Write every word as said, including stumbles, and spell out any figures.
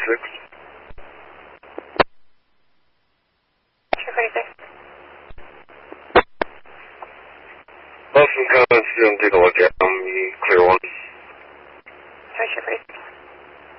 forty-six. two forty-six. Boston College, you can take a look at them. You clear one